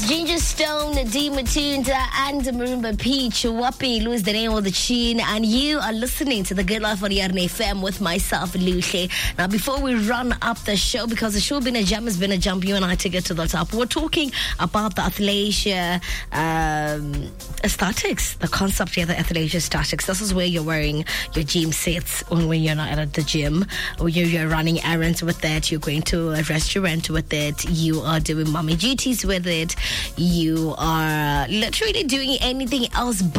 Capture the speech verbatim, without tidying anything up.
Ginger Stone, Dee Matunda, and Marimba Peach, Wapi, Louis the name of the tune, and you are listening to The Good Life on Yarne F M with myself, Luhle. Now, before we run up the show, because the show been a jam, has been a jump, you and I to get to the top. We're talking about the athleisure um, statics, the concept here, the athleisure statics. This is where you're wearing your gym sets on when you're not at the gym, or you're, you're running errands with it, you're going to a restaurant with it, you are doing mommy duties with it, you are literally doing anything else